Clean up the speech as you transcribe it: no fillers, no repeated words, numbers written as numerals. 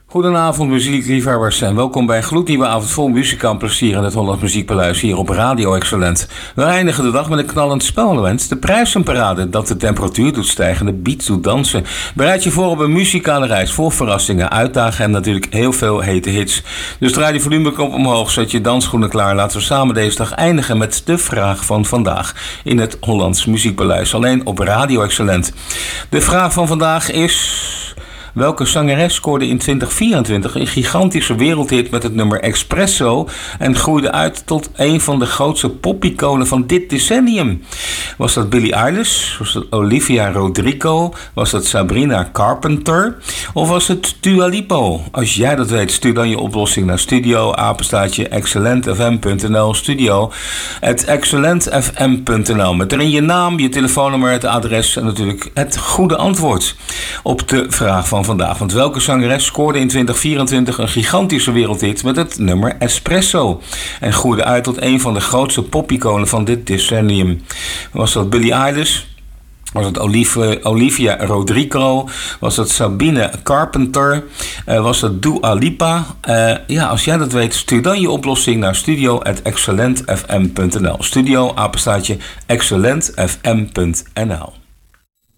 Goedenavond muziekliefhebbers en welkom bij een gloednieuwe avond vol muzikant plezier in het Hollands Muziekpaleis hier op Radio Excellent. We eindigen de dag met een knallend spelelement, de prijzenparade dat de temperatuur doet stijgen, de beat doet dansen. Bereid je voor op een muzikale reis vol verrassingen, uitdagen en natuurlijk heel veel hete hits. Dus draai die volumeknop omhoog, zet je dansschoenen klaar. Laten we samen deze dag eindigen met de vraag van vandaag in het Hollands Muziekpaleis, alleen op Radio Excellent. De vraag van vandaag is: welke zangeres scoorde in 2024 een gigantische wereldhit met het nummer Espresso en groeide uit tot een van de grootste popiconen van dit decennium? Was dat Billie Eilish? Was dat Olivia Rodrigo? Was dat Sabrina Carpenter? Of was het Dua Lipa? Als jij dat weet, stuur dan je oplossing naar studio@excellentfm.nl, studio@excellentfm.nl, met erin je naam, je telefoonnummer, het adres en natuurlijk het goede antwoord op de vraag van vandaag. Want welke zangeres scoorde in 2024 een gigantische wereldhit met het nummer Espresso en groeide uit tot een van de grootste popiconen van dit decennium? Was dat Billie Eilish? Was het Olivia Rodrigo? Was het Sabrina Carpenter? Was het Dua Lipa? Als jij dat weet, stuur dan je oplossing naar studio@excellentfm.nl. Studio _excellentfm.nl.